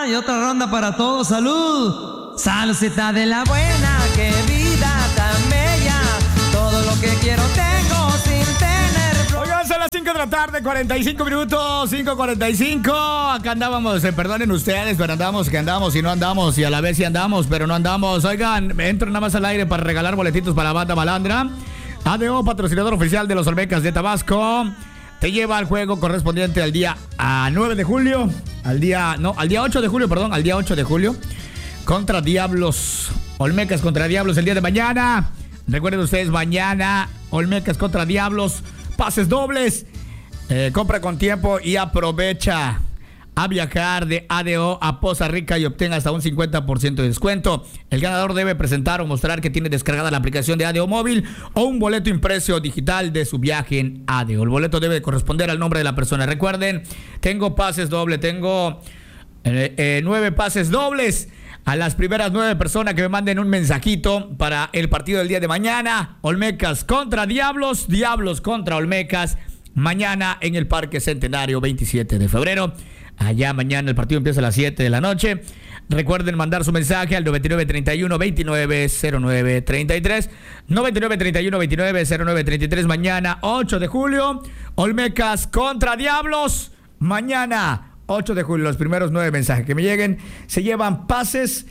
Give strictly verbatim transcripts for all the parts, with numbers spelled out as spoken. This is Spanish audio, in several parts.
y otra ronda para todos. ¡Salud! Salsita de la buena, qué vida tan bella. Todo lo que quiero tengo sin tener. Oigan, son las cinco de la tarde, cuarenta y cinco minutos, cinco cuarenta y cinco. Acá andábamos, eh, perdonen ustedes, pero andamos, que andamos y no andamos. Y a la vez sí andamos, pero no andamos. Oigan, entro nada más al aire para regalar boletitos para la banda malandra. A D O, patrocinador oficial de los Olmecas de Tabasco, te lleva al juego correspondiente al día a nueve de julio, al día, no, al día ocho de julio, perdón, al día ocho de julio, contra Diablos. Olmecas contra Diablos el día de mañana. Recuerden ustedes, mañana, Olmecas contra Diablos, pases dobles. Eh, compra con tiempo y aprovecha a viajar de A D O a Poza Rica y obtenga hasta un cincuenta por ciento de descuento. El ganador debe presentar o mostrar que tiene descargada la aplicación de A D O Móvil o un boleto impreso digital de su viaje en A D O. El boleto debe corresponder al nombre de la persona. Recuerden, tengo pases dobles, tengo eh, eh, nueve pases dobles. A las primeras nueve personas que me manden un mensajito para el partido del día de mañana, Olmecas contra Diablos, Diablos contra Olmecas, mañana en el Parque Centenario, veintisiete de febrero. Allá mañana el partido empieza a las siete de la noche. Recuerden mandar su mensaje al noventa y nueve treinta y uno veintinueve cero nueve treinta y tres. noventa y nueve treinta y uno veintinueve cero nueve treinta y tres. Mañana, ocho de julio. Olmecas contra Diablos. Mañana, ocho de julio. Los primeros nueve mensajes que me lleguen se llevan pases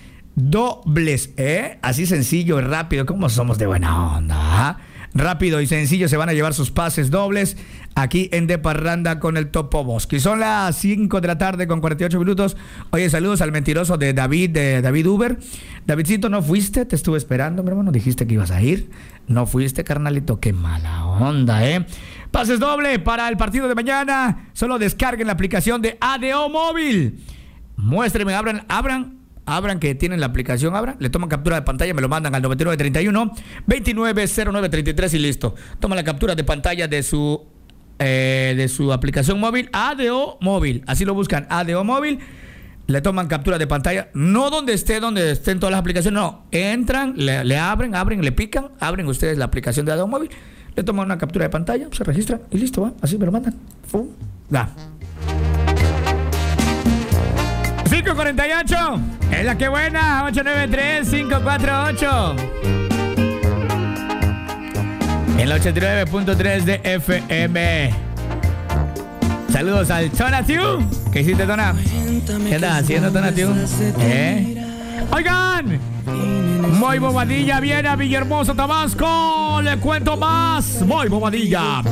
dobles. ¿Eh? Así sencillo y rápido. ¿Cómo somos de buena onda? Rápido y sencillo se van a llevar sus pases dobles aquí en De Parranda con el Topo Bosque. Son las cinco de la tarde con cuarenta y ocho minutos. Oye, saludos al mentiroso de David, de David Uber. Davidcito, ¿no fuiste? Te estuve esperando, mi hermano. Dijiste que ibas a ir. No fuiste, carnalito. Qué mala onda, ¿eh? Pases doble para el partido de mañana. Solo descarguen la aplicación de A D O Móvil. Muéstrenme, abran, abran. Abran que tienen la aplicación, abran, le toman captura de pantalla, me lo mandan al noventa y nueve treinta y uno veintinueve cero nueve treinta y tres y listo. Toman la captura de pantalla de su eh, de su aplicación móvil, A D O Móvil. Así lo buscan, A D O Móvil. Le toman captura de pantalla, no donde esté, donde estén todas las aplicaciones, no. Entran, le, le abren, abren, le pican, abren ustedes la aplicación de A D O Móvil, le toman una captura de pantalla, se registran y listo, va. Así me lo mandan. Fum, va. cinco cuarenta y ocho, es la que buena, ocho nueve tres cinco cuatro ocho. En la ochenta y nueve punto tres de F M. Saludos al Tonatiu. ¿Qué hiciste, Tona? ¿Qué andas haciendo, Tonatiu? ¿Eh? Oigan, Moy Bobadilla viene a Villahermosa, Tabasco. Le cuento más. Moy Bobadilla